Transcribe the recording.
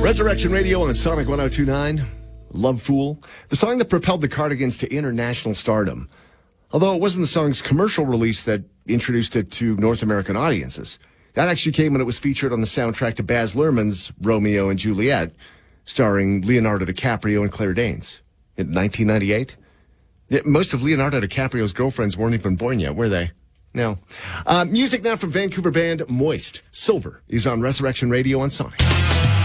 Resurrection Radio on Sonic 102.9. Love Fool, the song that propelled the Cardigans to international stardom. Although it wasn't the song's commercial release that introduced it to North American audiences. That actually came when it was featured on the soundtrack to Baz Luhrmann's Romeo and Juliet, starring Leonardo DiCaprio and Claire Danes. In 1998? Most of Leonardo DiCaprio's girlfriends weren't even born yet, were they? No. Music now from Vancouver band Moist. Silver is on Resurrection Radio on Sonic.